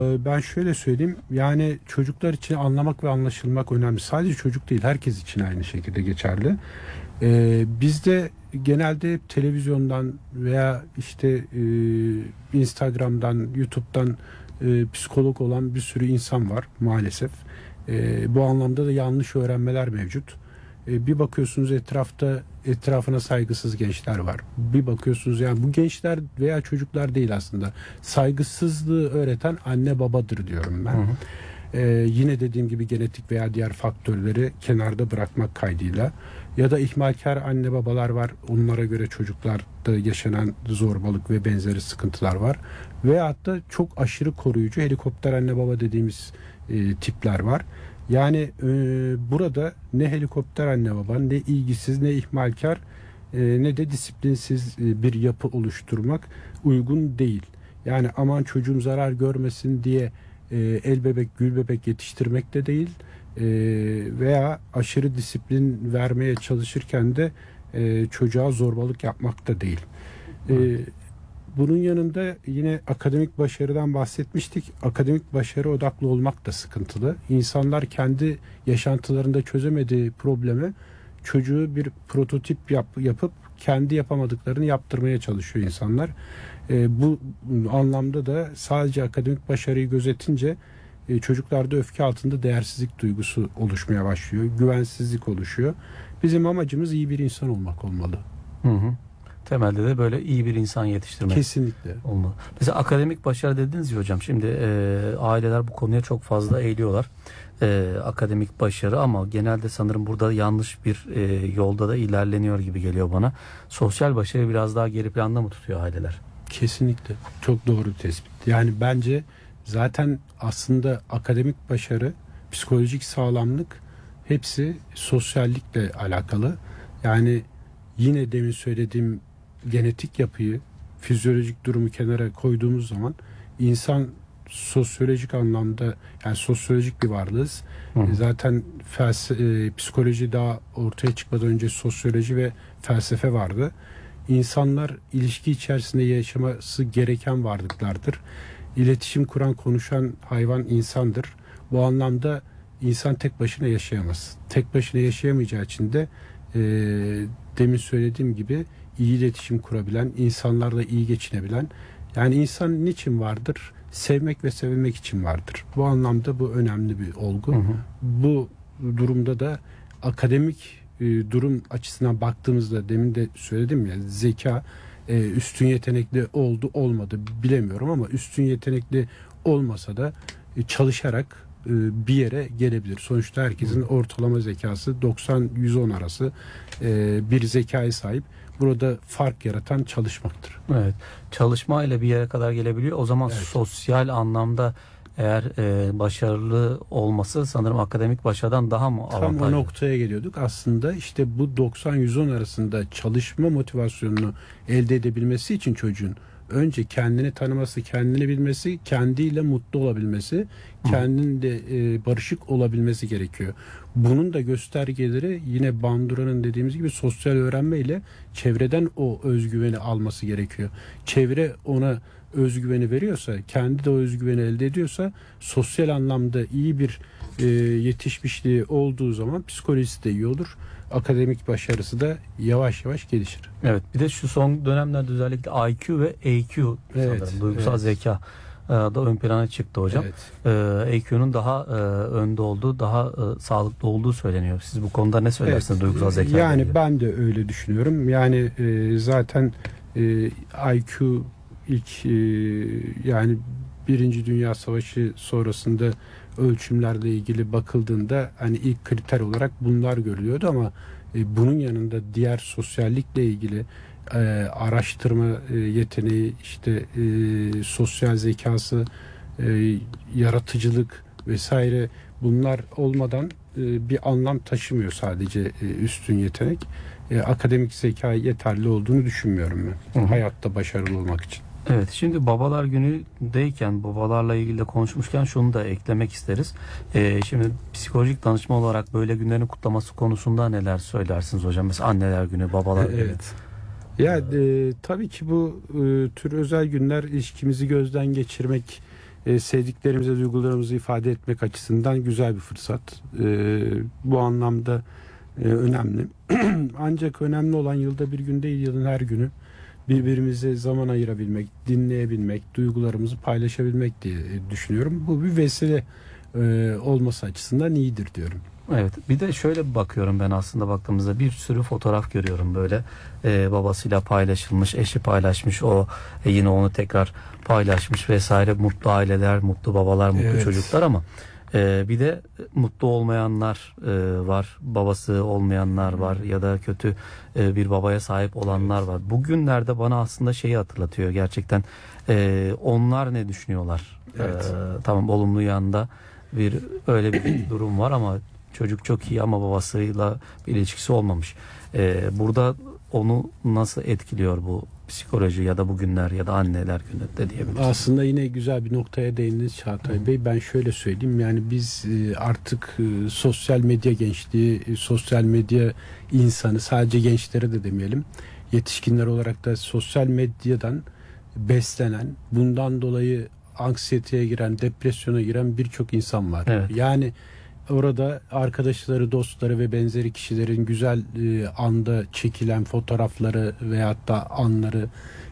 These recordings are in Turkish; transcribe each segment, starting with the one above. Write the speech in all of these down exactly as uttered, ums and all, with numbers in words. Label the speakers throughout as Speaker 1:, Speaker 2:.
Speaker 1: Ee, Ben şöyle söyleyeyim, yani çocuklar için anlamak ve anlaşılmak önemli. Sadece çocuk değil, herkes için aynı şekilde geçerli. Ee, bizde genelde hep televizyondan veya işte e, Instagram'dan, YouTube'dan e, psikolog olan bir sürü insan var maalesef. E, bu anlamda da yanlış öğrenmeler mevcut. E, bir bakıyorsunuz etrafta etrafına saygısız gençler var. Bir bakıyorsunuz, yani bu gençler veya çocuklar değil aslında. Saygısızlığı öğreten anne babadır diyorum ben.
Speaker 2: Hı hı.
Speaker 1: Ee, yine dediğim gibi genetik veya diğer faktörleri kenarda bırakmak kaydıyla, ya da ihmalkar anne babalar var. Onlara göre çocuklarda yaşanan zorbalık ve benzeri sıkıntılar var. Veyahut da çok aşırı koruyucu helikopter anne baba dediğimiz e, tipler var. Yani e, burada ne helikopter anne baba, ne ilgisiz, ne ihmalkar, e, ne de disiplinsiz e, bir yapı oluşturmak uygun değil. Yani aman çocuğum zarar görmesin diye e, el bebek gül bebek yetiştirmek de değil, e, veya aşırı disiplin vermeye çalışırken de e, çocuğa zorbalık yapmak da değil. E, bunun yanında yine akademik başarıdan bahsetmiştik. Akademik başarı odaklı olmak da sıkıntılı. İnsanlar kendi yaşantılarında çözemediği problemi çocuğu bir prototip yap, yapıp kendi yapamadıklarını yaptırmaya çalışıyor insanlar. E, bu anlamda da sadece akademik başarıyı gözetince e, çocuklarda öfke altında değersizlik duygusu oluşmaya başlıyor. Güvensizlik oluşuyor. Bizim amacımız iyi bir insan olmak olmalı.
Speaker 2: Hı hı. Temelde de böyle iyi bir insan yetiştirmek
Speaker 1: Kesinlikle
Speaker 2: olmalı. Mesela akademik başarı dediniz ya hocam. Şimdi e, aileler bu konuya çok fazla eğiliyorlar. E, akademik başarı, ama genelde sanırım burada yanlış bir e, yolda da ilerleniyor gibi geliyor bana. Sosyal başarı biraz daha geri planda mı tutuyor aileler?
Speaker 1: Kesinlikle. Çok doğru tespit. Yani bence zaten aslında akademik başarı, psikolojik sağlamlık hepsi sosyallikle alakalı. Yani yine demin söylediğim genetik yapıyı, fizyolojik durumu kenara koyduğumuz zaman insan sosyolojik anlamda, yani sosyolojik bir varlığız.
Speaker 2: Hı hı.
Speaker 1: Zaten felsefe, e, psikoloji daha ortaya çıkmadan önce sosyoloji ve felsefe vardı. İnsanlar ilişki içerisinde yaşaması gereken varlıklardır. İletişim kuran, konuşan hayvan insandır. Bu anlamda insan tek başına yaşayamaz. Tek başına yaşayamayacağı için de e, demin söylediğim gibi iyi iletişim kurabilen, insanlarla iyi geçinebilen, yani insan niçin vardır? Sevmek ve sevilmek için vardır. Bu anlamda bu önemli bir olgu.
Speaker 2: Hı hı.
Speaker 1: Bu durumda da akademik e, durum açısından baktığımızda, demin de söyledim ya, zeka e, üstün yetenekli oldu olmadı bilemiyorum, ama üstün yetenekli olmasa da e, çalışarak e, bir yere gelebilir. Sonuçta herkesin ortalama zekası doksan yüz on arası e, bir zekaya sahip. Burada fark yaratan çalışmaktır.
Speaker 2: Evet. Çalışma ile bir yere kadar gelebiliyor. O zaman
Speaker 1: Evet.
Speaker 2: sosyal anlamda eğer e, başarılı olması sanırım akademik başarıdan daha mı
Speaker 1: Tam
Speaker 2: avantajlı?
Speaker 1: o noktaya geliyorduk. Aslında işte bu doksan yüz on arasında çalışma motivasyonunu elde edebilmesi için çocuğun önce kendini tanıması, kendini bilmesi, kendiyle mutlu olabilmesi, kendinde e, barışık olabilmesi gerekiyor. Bunun da göstergeleri yine Bandura'nın dediğimiz gibi sosyal öğrenme ile çevreden o özgüveni alması gerekiyor. Çevre ona özgüveni veriyorsa, kendi de o özgüveni elde ediyorsa, sosyal anlamda iyi bir e, yetişmişliği olduğu zaman psikolojisi de iyi olur. Akademik başarısı da yavaş yavaş gelişir.
Speaker 2: Evet. Bir de şu son dönemlerde özellikle I Q ve A Q
Speaker 1: Evet,
Speaker 2: sanırım duygusal
Speaker 1: evet.
Speaker 2: zeka e, da ön plana çıktı hocam.
Speaker 1: Evet.
Speaker 2: E, A Q'nun daha e, önde olduğu, daha e, sağlıklı olduğu söyleniyor. Siz bu konuda ne söylersiniz
Speaker 1: Evet.
Speaker 2: duygusal zeka ile
Speaker 1: Yani
Speaker 2: ilgili?
Speaker 1: ben de öyle düşünüyorum. Yani e, zaten e, I Q ilk e, yani Birinci Dünya Savaşı sonrasında ölçümlerle ilgili bakıldığında hani ilk kriter olarak bunlar görülüyordu, ama e, bunun yanında diğer sosyallikle ilgili e, araştırma e, yeteneği, işte e, sosyal zekası, e, yaratıcılık vesaire, bunlar olmadan e, bir anlam taşımıyor sadece e, üstün yetenek. E, akademik zeka yeterli olduğunu düşünmüyorum ben.
Speaker 2: Hı hı.
Speaker 1: Hayatta başarılı olmak için.
Speaker 2: Evet, şimdi babalar günüdeyken, babalarla ilgili de konuşmuşken şunu da eklemek isteriz. Ee, şimdi psikolojik danışma olarak böyle günlerin kutlaması konusunda neler söylersiniz hocam? Mesela anneler günü, babalar günü.
Speaker 1: Evet. Ya e, tabii ki bu e, tür özel günler ilişkimizi gözden geçirmek e, sevdiklerimize duygularımızı ifade etmek açısından güzel bir fırsat. E, bu anlamda e, önemli. Ancak önemli olan yılda bir gün değil, yılın her günü birbirimize zaman ayırabilmek, dinleyebilmek, duygularımızı paylaşabilmek diye düşünüyorum. Bu bir vesile e, olması açısından iyidir diyorum.
Speaker 2: Evet, bir de şöyle bir bakıyorum ben, aslında baktığımızda bir sürü fotoğraf görüyorum böyle e, babasıyla paylaşılmış, eşi paylaşmış, o e, yine onu tekrar paylaşmış vesaire, mutlu aileler, mutlu babalar, mutlu
Speaker 1: Evet.
Speaker 2: çocuklar, ama e, bir de mutlu olmayanlar e, var, babası olmayanlar var ya da kötü e, bir babaya sahip olanlar var. Bugünlerde bana aslında şeyi hatırlatıyor gerçekten, e, onlar ne düşünüyorlar?
Speaker 1: Evet.
Speaker 2: E, tamam, olumlu yanında bir öyle bir durum var ama çocuk çok iyi ama babasıyla bir ilişkisi olmamış. Ee, burada onu nasıl etkiliyor bu psikoloji ya da bugünler ya da anneler günü de diyebiliriz.
Speaker 1: Aslında yine güzel bir noktaya değindiniz Çağatay
Speaker 2: Hı.
Speaker 1: Bey. Ben şöyle söyleyeyim, yani biz e, artık e, sosyal medya gençliği, e, sosyal medya insanı, sadece gençlere de demeyelim, yetişkinler olarak da sosyal medyadan beslenen, bundan dolayı anksiyeteye giren, depresyona giren birçok insan var.
Speaker 2: Evet.
Speaker 1: Yani orada arkadaşları, dostları ve benzeri kişilerin güzel e, anda çekilen fotoğrafları veyahut da anları,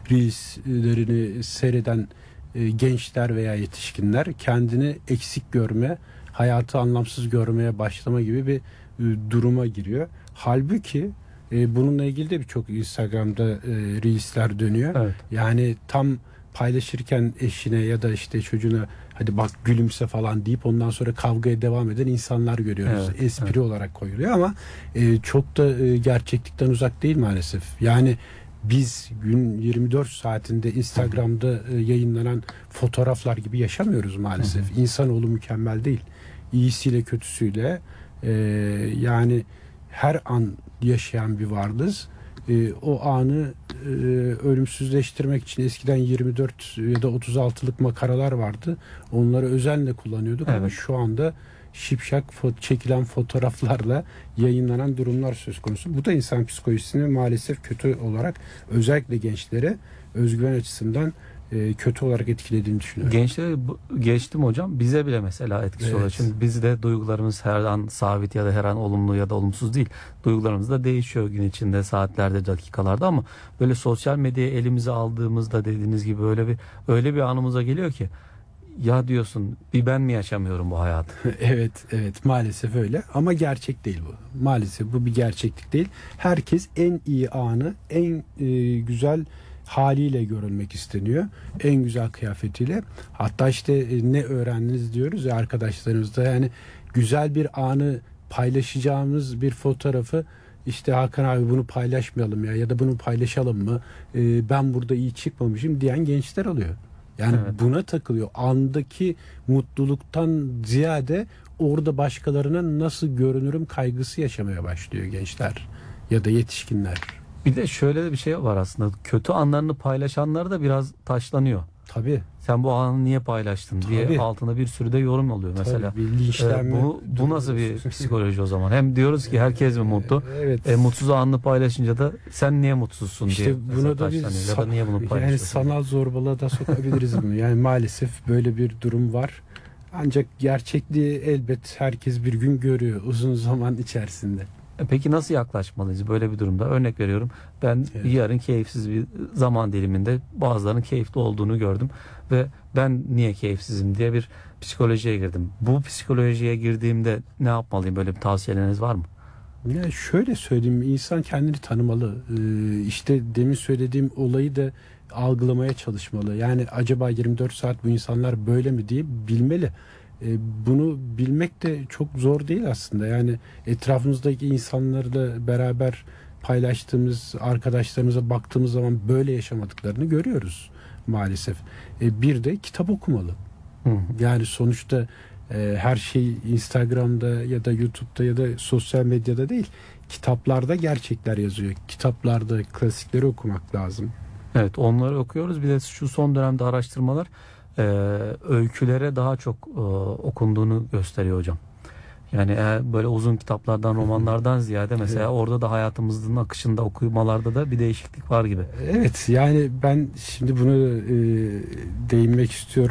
Speaker 1: reelslerini seyreden e, gençler veya yetişkinler kendini eksik görme, hayatı anlamsız görmeye başlama gibi bir e, duruma giriyor. Halbuki e, bununla ilgili de birçok Instagram'da e, reelsler dönüyor.
Speaker 2: Evet.
Speaker 1: Yani tam paylaşırken eşine ya da işte çocuğuna hadi bak gülümse falan deyip ondan sonra kavgaya devam eden insanlar görüyoruz.
Speaker 2: Evet,
Speaker 1: Espri
Speaker 2: evet.
Speaker 1: olarak koyuluyor ama e, çok da e, gerçeklikten uzak değil maalesef. Yani biz gün yirmi dört saatinde Instagram'da e, yayınlanan fotoğraflar gibi yaşamıyoruz maalesef.
Speaker 2: Hı hı.
Speaker 1: İnsanoğlu mükemmel değil. İyisiyle kötüsüyle e, yani her an yaşayan bir varlığız. E, o anı e, ölümsüzleştirmek için eskiden yirmi dört ya da otuz altılık makaralar vardı. Onları özenle kullanıyorduk ama
Speaker 2: Evet.
Speaker 1: şu anda şipşak fo- çekilen fotoğraflarla yayınlanan durumlar söz konusu. Bu da insan psikolojisini maalesef kötü olarak, özellikle gençlere özgüven açısından e, kötü olarak etkilediğini düşünüyorum.
Speaker 2: Gençlere bu- geçtim hocam, bize bile mesela etkisi
Speaker 1: Evet.
Speaker 2: oluyor. Şimdi bizde duygularımız her an sabit ya da her an olumlu ya da olumsuz değil. Duygularımız da değişiyor gün içinde, saatlerde, dakikalarda, ama böyle sosyal medyayı elimize aldığımızda dediğiniz gibi öyle bir öyle bir anımıza geliyor ki, ya diyorsun, bir ben mi yaşamıyorum bu hayatı?
Speaker 1: Evet, evet, maalesef öyle ama gerçek değil bu. Maalesef bu bir gerçeklik değil. Herkes en iyi anı en e, güzel haliyle görülmek isteniyor. En güzel kıyafetiyle. Hatta işte e, ne öğrendiniz diyoruz ya arkadaşlarımızda, yani güzel bir anı paylaşacağımız bir fotoğrafı işte Hakan abi bunu paylaşmayalım ya ya da bunu paylaşalım mı? E, ben burada iyi çıkmamışım diyen gençler oluyor. Yani
Speaker 2: Evet.
Speaker 1: buna takılıyor. Andaki mutluluktan ziyade orada başkalarına nasıl görünürüm kaygısı yaşamaya başlıyor gençler ya da yetişkinler.
Speaker 2: Bir de şöyle de bir şey var aslında. Kötü anlarını paylaşanlar da biraz taşlanıyor.
Speaker 1: Tabii.
Speaker 2: Sen bu anı niye paylaştın diye
Speaker 1: Tabii.
Speaker 2: altında bir sürü de yorum oluyor mesela.
Speaker 1: Tabii, bir linçlenme.
Speaker 2: Ee, bu, bu nasıl bir psikoloji o zaman? Hem diyoruz ki herkes mi mutlu?
Speaker 1: Evet.
Speaker 2: E, mutsuz anını paylaşınca da sen niye mutsuzsun
Speaker 1: İşte
Speaker 2: diye
Speaker 1: buna
Speaker 2: mesela
Speaker 1: da bir
Speaker 2: taşlanıyor. Ya da
Speaker 1: sa-
Speaker 2: niye bunu
Speaker 1: yani
Speaker 2: paylaşıyorsun?
Speaker 1: sanal zorbalığa da sokabiliriz bunu. Yani maalesef böyle bir durum var. Ancak gerçekliği elbet herkes bir gün görüyor uzun zaman içerisinde.
Speaker 2: E, Peki nasıl yaklaşmalıyız böyle bir durumda? Örnek veriyorum. Ben
Speaker 1: Evet.
Speaker 2: yarın keyifsiz bir zaman diliminde bazılarının keyifli olduğunu gördüm ve ben niye keyifsizim diye bir psikolojiye girdim. Bu psikolojiye girdiğimde ne yapmalıyım? Böyle bir tavsiyeleriniz var mı?
Speaker 1: Ya şöyle söyleyeyim, insan kendini tanımalı. Ee, işte demin söylediğim olayı da algılamaya çalışmalı. Yani acaba yirmi dört saat bu insanlar böyle mi diye bilmeli. Ee, bunu bilmek de çok zor değil aslında. Yani etrafımızdaki insanlarla beraber paylaştığımız arkadaşlarımıza baktığımız zaman böyle yaşamadıklarını görüyoruz maalesef. Ee, bir de kitap okumalı.
Speaker 2: Hı hı.
Speaker 1: Yani sonuçta e, her şey Instagram'da ya da YouTube'da ya da sosyal medyada değil. Kitaplarda gerçekler yazıyor. Kitaplarda klasikleri okumak lazım.
Speaker 2: Evet, onları okuyoruz. Bir de şu son dönemde araştırmalar e, öykülere daha çok e, okunduğunu gösteriyor hocam. Yani eğer böyle uzun kitaplardan, romanlardan ziyade mesela
Speaker 1: Evet.
Speaker 2: orada da hayatımızın akışında okumalarda da bir değişiklik var gibi.
Speaker 1: Evet, yani ben şimdi bunu e, değinmek istiyorum.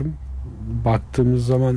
Speaker 1: baktığımız zaman